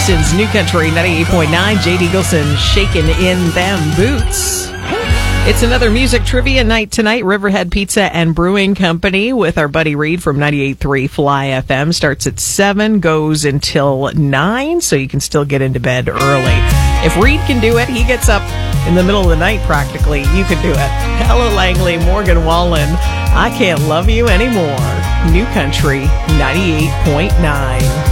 Houston's New Country 98.9. Jade Eagleson shaking in them boots. It's another music trivia night tonight. Riverhead Pizza and Brewing Company with our buddy Reed from 98.3 Fly FM. Starts at 7, goes until 9, so you can still get into bed early. If Reed can do it, he gets up in the middle of the night practically. You can do it. Ella Langley, Morgan Wallen, I Can't Love You Anymore. New Country 98.9.